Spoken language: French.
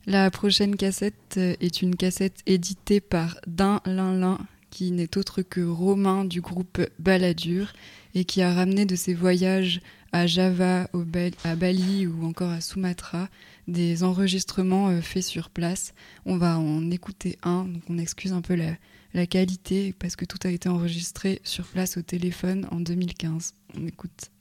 La prochaine cassette est une cassette éditée par Din Lin Lin, qui n'est autre que Romain du groupe Balladur et qui a ramené de ses voyages à Java, à Bali ou encore à Sumatra des enregistrements faits sur place. On va en écouter un, donc on excuse un peu la qualité parce que tout a été enregistré sur place au téléphone en 2015. On écoute.